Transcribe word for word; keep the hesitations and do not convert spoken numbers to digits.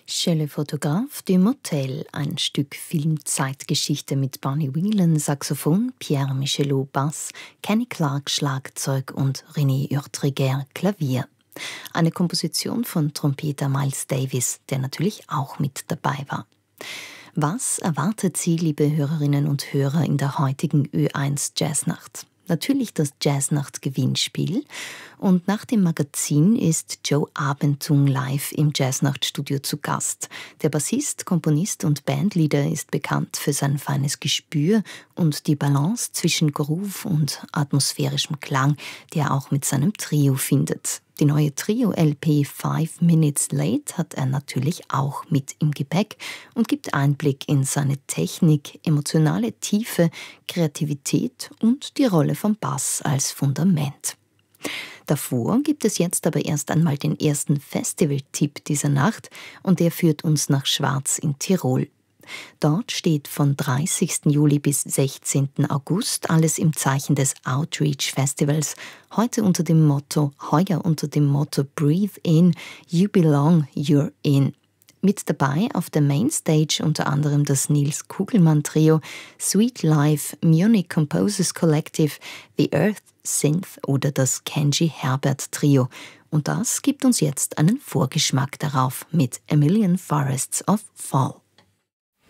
Chez le photographe du Motel, ein Stück Filmzeitgeschichte mit Bunny Whelan, Saxophon, Pierre Michelot, Bass, Kenny Clarke, Schlagzeug und René Urtriger, Klavier. Eine Komposition von Trompeter Miles Davis, der natürlich auch mit dabei war. Was erwartet Sie, liebe Hörerinnen und Hörer, in der heutigen Ö eins Jazznacht? Natürlich das Jazznacht-Gewinnspiel. Und nach dem Magazin ist Joe Abentung live im Jazznacht-Studio zu Gast. Der Bassist, Komponist und Bandleader ist bekannt für sein feines Gespür und die Balance zwischen Groove und atmosphärischem Klang, die er auch mit seinem Trio findet. Die neue Trio-L P Five Minutes Late hat er natürlich auch mit im Gepäck und gibt Einblick in seine Technik, emotionale Tiefe, Kreativität und die Rolle vom Bass als Fundament. Davor gibt es jetzt aber erst einmal den ersten Festival-Tipp dieser Nacht und der führt uns nach Schwaz in Tirol. Dort steht von dreißigsten Juli bis sechzehnten August alles im Zeichen des Outreach Festivals, heute unter dem Motto, heuer unter dem Motto Breathe In, You Belong, You're In. Mit dabei auf der Mainstage unter anderem das Nils Kugelmann Trio, Sweet Life, Munich Composers Collective, The Earth Synth oder das Kenji Herbert Trio. Und das gibt uns jetzt einen Vorgeschmack darauf mit A Million Forests of Fall.